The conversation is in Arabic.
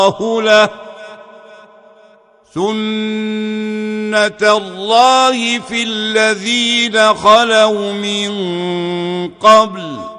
له سنة الله في الذين خلوا من قبل